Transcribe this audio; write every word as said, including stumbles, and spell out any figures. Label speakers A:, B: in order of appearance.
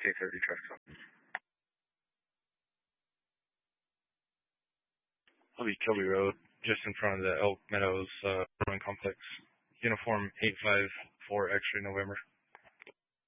A: K thirty traffic stop. I'll be Kilby Road, just in front of the Elk Meadows uh, apartment complex. Uniform eight five four X-ray November.